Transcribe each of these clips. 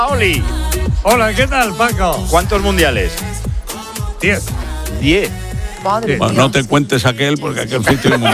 Oli. Hola, ¿qué tal, Paco? ¿Cuántos mundiales? 10. 10. Madre Bueno, mía. no te cuentes aquel porque aquel sitio es muy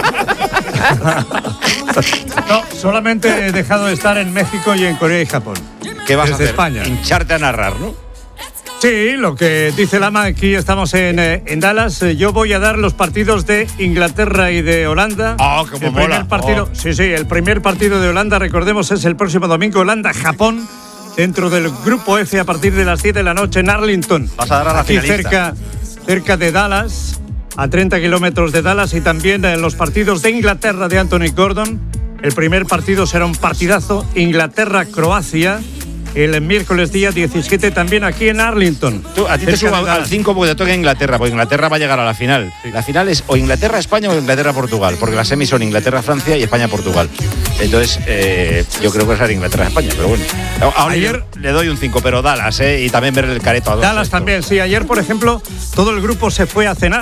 No, solamente he dejado de estar en México y en Corea y Japón. ¿Qué vas a Desde hacer? España. Hincharte a narrar, ¿no? Sí, lo que dice Lama, aquí estamos en Dallas. Yo voy a dar los partidos de Inglaterra y de Holanda. Ah, cómo el mola. primer partido, Oh. Sí, el primer partido de Holanda, recordemos, es el próximo domingo, Holanda-Japón, dentro del Grupo F a partir de las 10 de la noche en Arlington. Vas a dar a la aquí finalista. cerca de Dallas, a 30 kilómetros de Dallas, y también en los partidos de Inglaterra de Anthony Gordon. El primer partido será un partidazo, Inglaterra-Croacia, el miércoles día 17 también aquí en Arlington. Tú, a ti te cerca subo de al Dallas. 5 porque te toca Inglaterra, porque Inglaterra va a llegar a la final. La final es o Inglaterra-España o Inglaterra-Portugal, porque las semis son Inglaterra-Francia y España-Portugal. Entonces, yo creo que va a ser Inglaterra-España, pero bueno. Ayer le doy un 5, pero Dallas, y también ver el careto a dos. Dallas también, sí. Ayer, por ejemplo, todo el grupo se fue a cenar.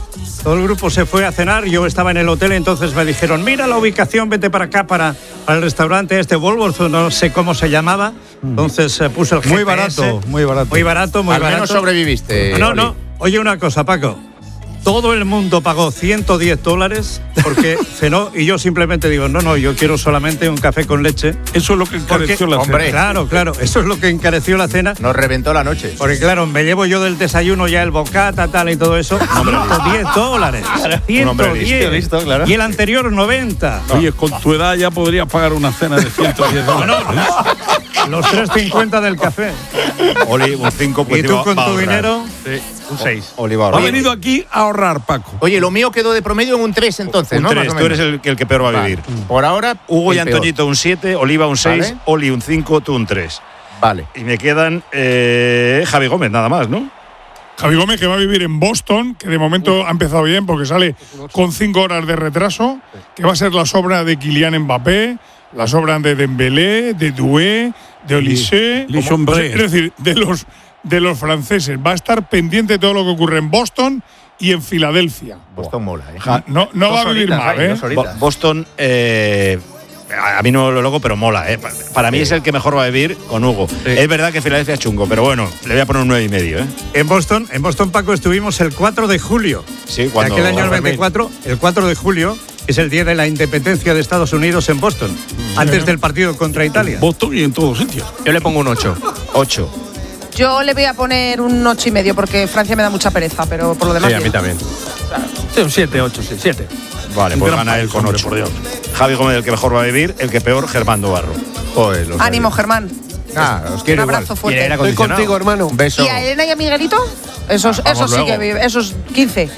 Yo estaba en el hotel, entonces me dijeron, mira la ubicación, vete para acá, para el restaurante Woolworth, no sé cómo se llamaba. Entonces puse el GPS. Muy barato. Muy barato. Al menos sobreviviste. No, Oli. no. Oye, una cosa, Paco. Todo el mundo pagó $110 porque cenó y yo simplemente digo, no, yo quiero solamente un café con leche. Eso es lo que encareció la hombre, cena. Claro, eso es lo que encareció la cena. Nos reventó la noche. Porque claro, me llevo yo del desayuno ya el bocata, tal y todo eso. $110. Un hombre listo, 110. listo, claro. Y el anterior 90. Oye, con tu edad ya podrías pagar una cena de $110. Los 3.50 del café. Oli, un 5, pues Y tú va con a tu ahorrar. dinero, Un 6. Oli va a Ha ahorrar. venido aquí a ahorrar, Paco. Oye, lo mío quedó de promedio en un 3 entonces, Un ¿no? 3, Más o tú eres menos. el que peor va a Vale. vivir. Por ahora, Hugo y el peor. Antoñito un 7, Oliva un 6, Vale. Oli un 5, tú un 3. Vale. Y me quedan Javi Gómez, nada más, ¿no? Javi Gómez, que va a vivir en Boston, que de momento ha empezado bien porque sale con 5 horas de retraso, que va a ser la sobra de Kylian Mbappé, la sobra de Dembélé, de Doué, de Olise, Li Sombré. es decir, de los franceses. Va a estar pendiente de todo lo que ocurre en Boston y en Filadelfia. Boston mola, ¿eh? No va a vivir mal, ¿eh? Boston, a mí no lo loco, pero mola, ¿eh? Para mí es el que mejor va a vivir con Hugo. Es verdad que Filadelfia es chungo, pero bueno, le voy a poner un 9,5, ¿eh? en Boston, Paco, estuvimos el 4 de julio. Sí, De cuando aquel año 94, el 4 de julio, es el día de la independencia de Estados Unidos en Boston, antes del partido contra Italia. Boston y en todos sitios. Yo le pongo un 8. 8. Yo le voy a poner un 8,5 porque Francia me da mucha pereza, pero por lo demás. bien. también. Sí, un 7, 8, sí, 7. Vale, pues gana él con 8. Javi Gómez, el que mejor va a vivir, el que peor, Germán Dobarro. Joder, los Ánimo, Germán. os Un quiero igual. abrazo fuerte. Estoy contigo, hermano. Un beso. Y a Elena y a Miguelito, esos sí luego. que viven, esos 15.